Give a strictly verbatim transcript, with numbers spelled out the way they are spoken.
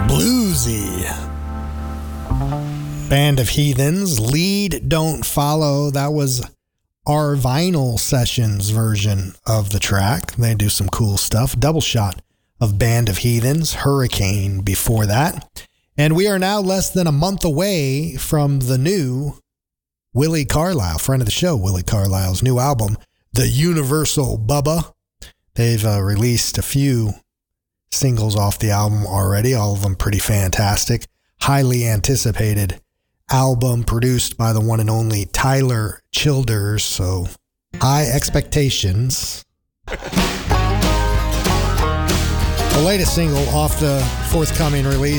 Bluesy. Band of Heathens, Lead Don't Follow. That was our Vinyl Sessions version of the track. They do some cool stuff. Double shot of Band of Heathens, Hurricane before that. And we are now less than a month away from the new Willie Carlisle, friend of the show, Willie Carlisle's new album, The Universal Bubba. They've uh, released a few singles off the album already, all of them pretty fantastic. Highly anticipated album produced by the one and only Tyler Childers, so high expectations. The latest single off the forthcoming release